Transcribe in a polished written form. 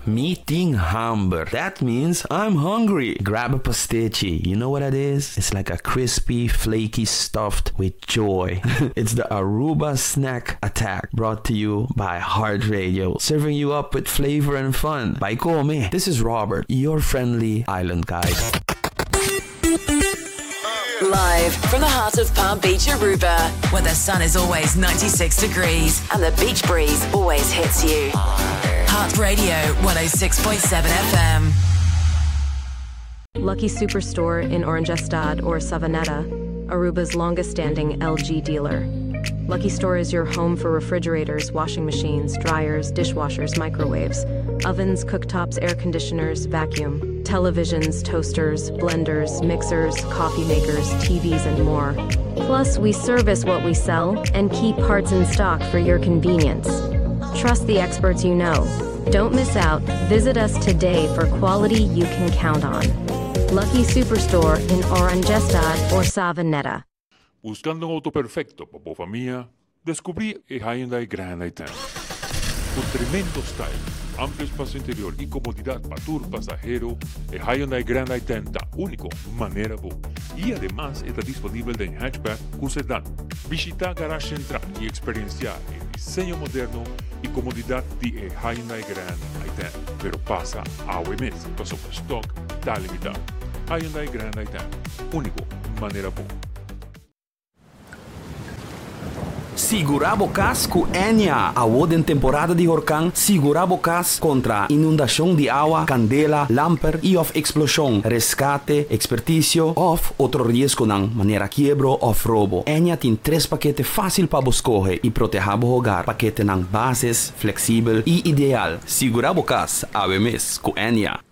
Meeting hamburger. That means I'm hungry. Grab a pastichi. You know what that is? It's like a crispy, flaky stuffed with joy. It's the Aruba Snack Attack, brought to you by Heart Radio, serving you up with flavor and fun. By Come. This is Robert, your friendly island guide. Live from the heart of Palm Beach, Aruba, where the sun is always 96 degrees and the beach breeze always hits you. Heart Radio 106.7 FM. Lucky Superstore in Oranjestad or Savanetta, Aruba's longest-standing LG dealer. Lucky Store is your home for refrigerators, washing machines, dryers, dishwashers, microwaves, ovens, cooktops, air conditioners, vacuum, televisions, toasters, blenders, mixers, coffee makers, TVs, and more. Plus, we service what we sell and keep parts in stock for your convenience. Trust the experts you know. Don't miss out. Visit us today for quality you can count on. Lucky Superstore in Oranjestad or Savanetta. Buscando un auto perfecto para tu familia, descubrí el Hyundai Grand i10. Con tremendo style, amplio espacio interior y comodidad para tu pasajero, el Hyundai Grand i10 da único manera bu. Y además está disponible en hatchback con sedán. Visita Garage Central y experienciar el diseño moderno y comodidad de Hyundai Grand i10. Pero pasa a mes, pasó por stock, está limitado. Hyundai Grand i10, único manera bu. Segurabo Cas com Enya. Agora em temporada de huracão, Segurabo Cas contra inundação de água, candela, lamper e of explosão, resgate, expertício of outro risco ng maneira quebro of roubo. Enya tem 3 paquetes fácil para escolher e proteger o hogar. Paquete ng bases, flexível e ideal. Segurabo Cas, ave mes com Enya.